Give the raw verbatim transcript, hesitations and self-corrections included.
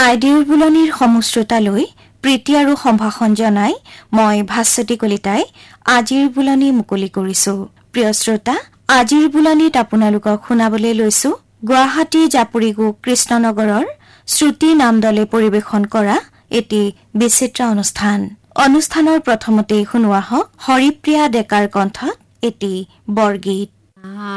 আইডিৰ বুলনিৰ সমশ্ৰোতালৈ প্ৰীতি আৰু সম্ভাষণ জনাই মই ভাস্বতী কলিতাই আজিৰ বুলনি মুকলি কৰিছো। প্ৰিয় শ্ৰোতা, আজিৰ বুলনিত আপোনালোকক শুনাবলৈ লৈছো গুৱাহাটী জাপুৰিগো কৃষ্ণনগৰৰ শ্ৰুতি নামদলে পৰিৱেশন কৰা এটি বিচিত্ৰ অনুষ্ঠান। অনুষ্ঠানৰ প্ৰথমতেই শুনোৱা হওক হৰিপ্ৰিয়া ডেকাৰ কণ্ঠত এটি বৰগীত।